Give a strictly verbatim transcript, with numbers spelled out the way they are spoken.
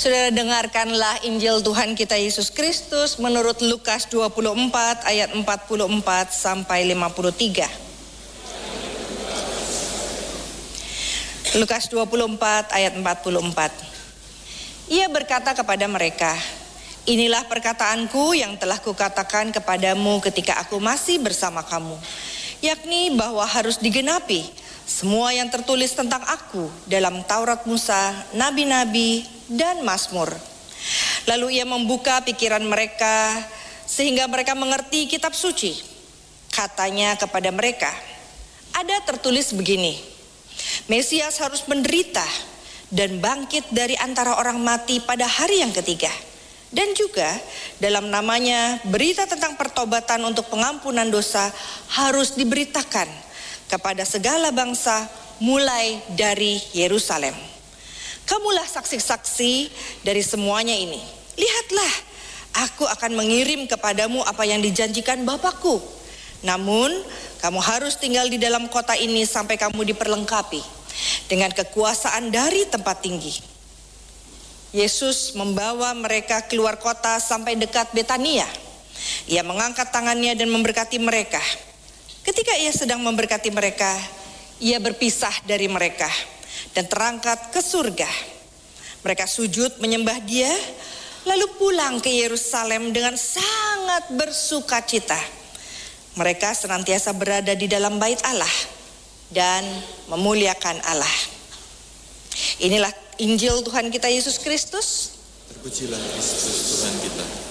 Saudara, dengarkanlah Injil Tuhan kita Yesus Kristus menurut Lukas dua puluh empat ayat empat puluh empat sampai lima puluh tiga. Lukas dua puluh empat ayat empat puluh empat. Ia berkata kepada mereka, "Inilah perkataanku yang telah kukatakan kepadamu ketika aku masih bersama kamu, yakni bahwa harus digenapi semua yang tertulis tentang aku dalam Taurat Musa, nabi-nabi, dan Mazmur." Lalu ia membuka pikiran mereka sehingga mereka mengerti kitab suci. Katanya kepada mereka, "Ada tertulis begini, Mesias harus menderita dan bangkit dari antara orang mati pada hari yang ketiga. Dan juga dalam namanya berita tentang pertobatan untuk pengampunan dosa harus diberitakan kepada segala bangsa mulai dari Yerusalem. Kamulah saksi-saksi dari semuanya ini. Lihatlah, aku akan mengirim kepadamu apa yang dijanjikan Bapakku. Namun kamu harus tinggal di dalam kota ini sampai kamu diperlengkapi dengan kekuasaan dari tempat tinggi." Yesus membawa mereka keluar kota sampai dekat Betania. Ia mengangkat tangannya dan memberkati mereka. Ketika ia sedang memberkati mereka, ia berpisah dari mereka dan terangkat ke surga. Mereka sujud menyembah dia, lalu pulang ke Yerusalem dengan sangat bersukacita. Mereka senantiasa berada di dalam bait Allah dan memuliakan Allah. Inilah Injil Tuhan kita Yesus Kristus. Terpujilah Kristus Tuhan kita.